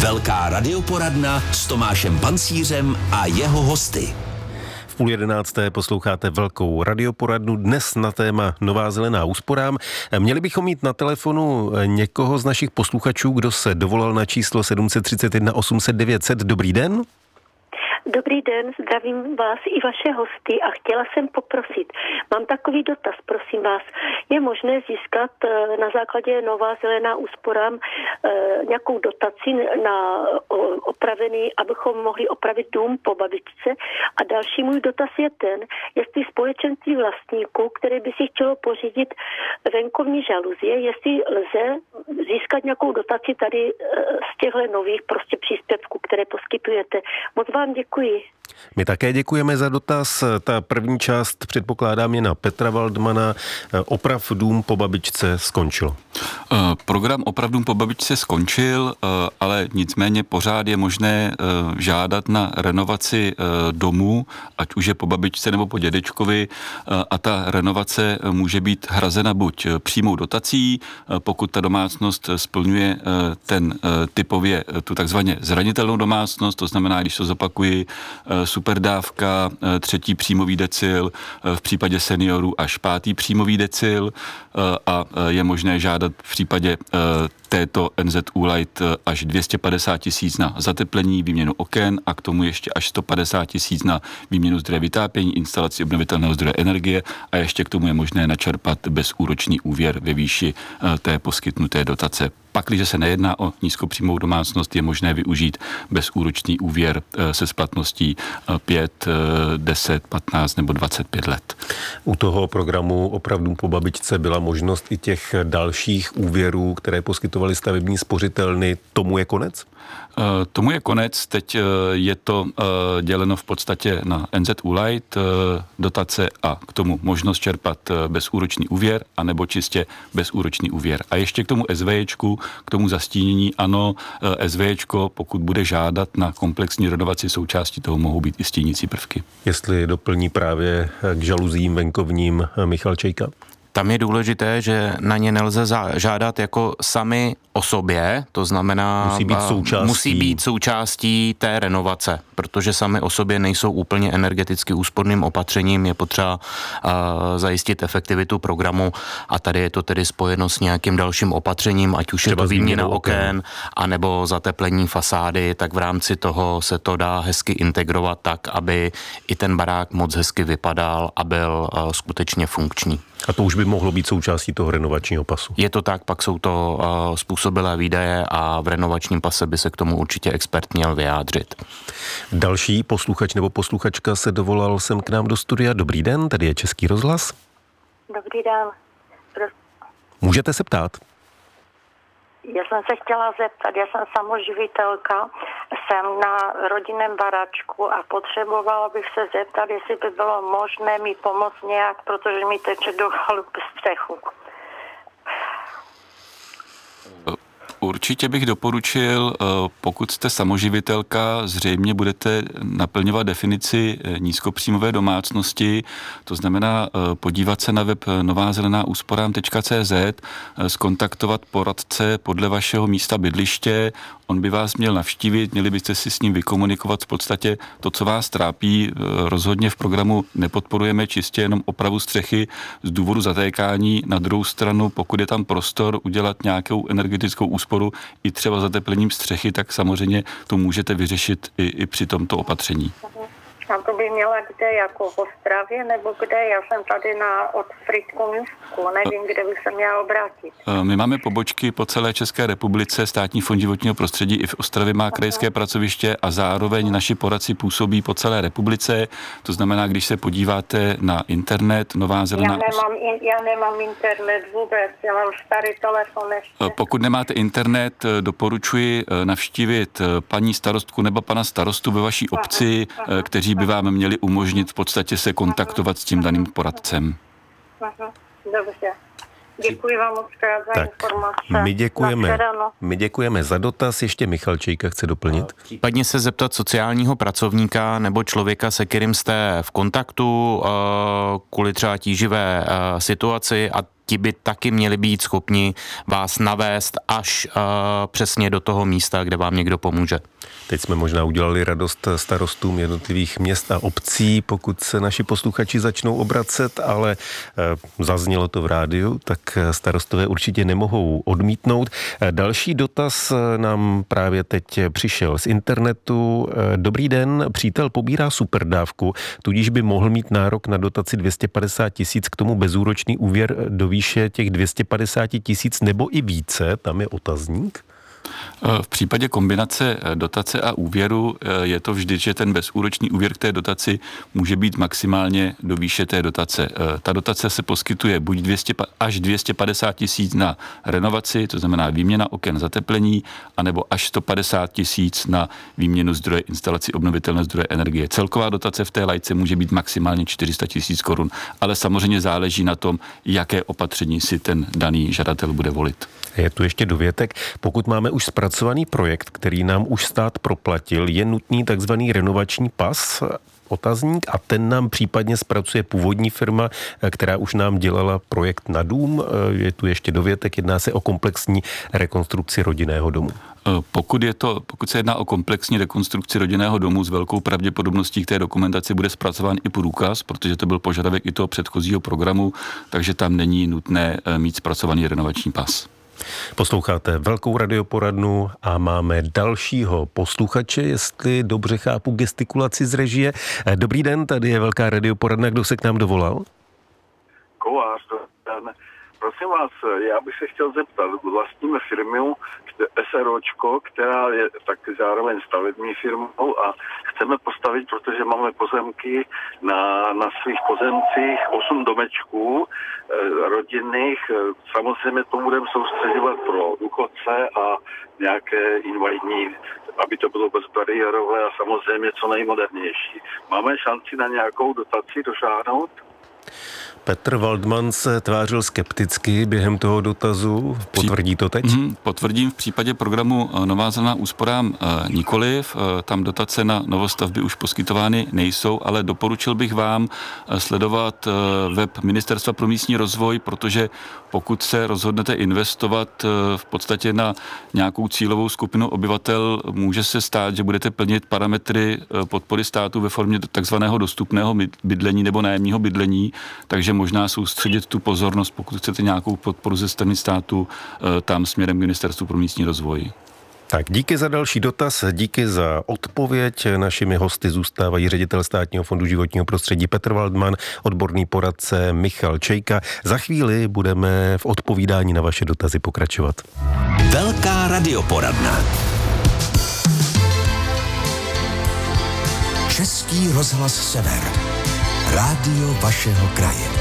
Velká radioporadna s Tomášem Pancířem a jeho hosty. V 10:30 posloucháte Velkou radioporadnu, dnes na téma Nová zelená úsporám. Měli bychom mít na telefonu někoho z našich posluchačů, kdo se dovolal na číslo 731 800 900. Dobrý den. Dobrý den, zdravím vás i vaše hosty a chtěla jsem poprosit. Mám takový dotaz, prosím vás. Je možné získat na základě Nová zelená úsporám nějakou dotaci na opravený, abychom mohli opravit dům po babičce? A další můj dotaz je ten, jestli společenství vlastníků, které by si chtělo pořídit venkovní žaluzie, jestli lze získat nějakou dotaci tady z těchto nových prostě příspěvků, které poskytujete. Moc vám děkuji. My také děkujeme za dotaz. Ta první část, předpokládám, je na Petra Waldmana. Oprav dům po babičce skončil. Program Oprav dům po babičce skončil, ale nicméně pořád je možné žádat na renovaci domu, ať už je po babičce nebo po dědečkovi, a ta renovace může být hrazena buď přímou dotací, pokud ta domácnost splňuje ten typově tu takzvaně zranitelnou domácnost, to znamená, když to zopakuji, superdávka, 3. příjmový decil, v případě seniorů až 5. příjmový decil, a je možné žádat v případě této NZÚ Light až 250 000 na zateplení, výměnu oken a k tomu ještě až 150 000 na výměnu zdroje vytápění, instalaci obnovitelného zdroje energie a ještě k tomu je možné načerpat bezúročný úvěr ve výši té poskytnuté dotace. Pakliže se nejedná o nízkopříjmovou domácnost, je možné využít bezúročný úvěr se splatností 5, 10, 15 nebo 25 let. U toho programu Opravdu po babičce byla možnost i těch dalších úvěrů, které poskytovaly stavební spořitelny. Tomu je konec? Tomu je konec. Teď je to děleno v podstatě na NZÚ Light, dotace a k tomu možnost čerpat bezúročný úvěr anebo čistě bezúročný úvěr. A ještě k tomu SVJčku, k tomu zastínění, ano, SVJčko, pokud bude žádat na komplexní renovaci, součástí toho mohou být i stínící prvky. Jestli doplní právě k žaluzím venkovním Michal Čejka? Tam je důležité, že na ně nelze žádat jako sami o sobě, to znamená, musí být součástí té renovace, protože sami o sobě nejsou úplně energeticky úsporným opatřením, je potřeba zajistit efektivitu programu a tady je to tedy spojeno s nějakým dalším opatřením, ať už třeba je to výměna oken, anebo zateplení fasády, tak v rámci toho se to dá hezky integrovat tak, aby i ten barák moc hezky vypadal a byl skutečně funkční. A to už by mohlo být součástí toho renovačního pasu. Je to tak, pak jsou to způsobilé výdaje a v renovačním pase by se k tomu určitě expert měl vyjádřit. Další posluchač nebo posluchačka se dovolal sem k nám do studia. Dobrý den, tady je Český rozhlas. Dobrý den. Můžete se ptát. Já jsem se chtěla zeptat, já jsem samoživitelka, jsem na rodinném baráčku a potřebovala bych se zeptat, jestli by bylo možné mi pomoct nějak, protože mi teče do chalup střechu. Určitě bych doporučil, pokud jste samoživitelka, zřejmě budete naplňovat definici nízkopříjmové domácnosti, to znamená podívat se na web novazelenaúsporám.cz, zkontaktovat poradce podle vašeho místa bydliště, on by vás měl navštívit, měli byste si s ním vykomunikovat v podstatě to, co vás trápí. Rozhodně v programu nepodporujeme čistě jenom opravu střechy z důvodu zatékání. Na druhou stranu, pokud je tam prostor udělat nějakou energetickou úsporu i třeba zateplením střechy, tak samozřejmě to můžete vyřešit i při tomto opatření. A to by měla kde, jako v Ostravě, nebo kde? Já jsem tady od Frýdku Místku, nevím, kde bych se měla obrátit. My máme pobočky po celé České republice, Státní fond životního prostředí i v Ostravě má krajské pracoviště a zároveň naši poradci působí po celé republice. To znamená, když se podíváte na internet, Nová zelená... Já nemám internet vůbec, já mám starý telefon ještě. Pokud nemáte internet, doporučuji navštívit paní starostku nebo pana starostu ve vaší obci, kteří by vám měli umožnit v podstatě se kontaktovat s tím daným poradcem. Dobře. Děkuji vám moc za informace. My děkujeme za dotaz. Ještě Michal Čejka chce doplnit. Případně se zeptat sociálního pracovníka nebo člověka, se kterým jste v kontaktu kvůli třeba tíživé situaci a ti by taky měli být schopni vás navést až přesně do toho místa, kde vám někdo pomůže. Teď jsme možná udělali radost starostům jednotlivých měst a obcí, pokud se naši posluchači začnou obracet, ale zaznělo to v rádiu, tak starostové určitě nemohou odmítnout. Další dotaz nám právě teď přišel z internetu. Dobrý den, přítel pobírá superdávku, tudíž by mohl mít nárok na dotaci 250 000, k tomu bezúročný úvěr do výše těch 250 000 nebo i více, tam je otazník. V případě kombinace dotace a úvěru je to vždy, že ten bezúročný úvěr k té dotaci může být maximálně do výše té dotace. Ta dotace se poskytuje buď 200 až 250 000 na renovaci, to znamená výměna oken, zateplení, anebo až 150 000 na výměnu zdroje, instalaci obnovitelné zdroje energie. Celková dotace v té lajce může být maximálně 400 000 korun, ale samozřejmě záleží na tom, jaké opatření si ten daný žadatel bude volit. Je tu ještě dovětek. Pokud máme už zpracovaný projekt, který nám už stát proplatil, je nutný takzvaný renovační pas, otazník, a ten nám případně zpracuje původní firma, která už nám dělala projekt na dům. Je tu ještě dovětek, jedná se o komplexní rekonstrukci rodinného domu. Pokud se jedná o komplexní rekonstrukci rodinného domu, s velkou pravděpodobností k té dokumentaci bude zpracován i průkaz, protože to byl požadavek i toho předchozího programu, takže tam není nutné mít zpracovaný renovační pas. Posloucháte Velkou radioporadnu a máme dalšího posluchače, jestli dobře chápu gestikulaci z režie. Dobrý den, tady je Velká radioporadna, kdo se k nám dovolal? Kovář, prosím vás, já bych se chtěl zeptat, vlastníme firmu SROčko, která je tak zároveň stavební firmou a chceme postavit, protože máme pozemky na svých pozemcích 8 domečků rodinných. Samozřejmě to budeme soustředovat pro důchodce a nějaké invalidní, aby to bylo bezbariérové a samozřejmě co nejmodernější. Máme šanci na nějakou dotaci dosáhnout? Petr Waldman se tvářil skepticky během toho dotazu. Potvrdí to teď? Potvrdím, v případě programu Nová zelená úsporám nikoliv. Tam dotace na novostavby už poskytovány nejsou, ale doporučil bych vám sledovat web Ministerstva pro místní rozvoj, protože pokud se rozhodnete investovat v podstatě na nějakou cílovou skupinu obyvatel, může se stát, že budete plnit parametry podpory státu ve formě takzvaného dostupného bydlení nebo nájemního bydlení, takže možná soustředit tu pozornost, pokud chcete nějakou podporu ze strany státu, tam směrem k Ministerstvu pro místní rozvoj. Tak díky za další dotaz, díky za odpověď. Našimi hosty zůstávají ředitel Státního fondu životního prostředí Petr Waldman, odborný poradce Michal Čejka. Za chvíli budeme v odpovídání na vaše dotazy pokračovat. Velká radioporadna. Český rozhlas Sever. Rádio vašeho kraje.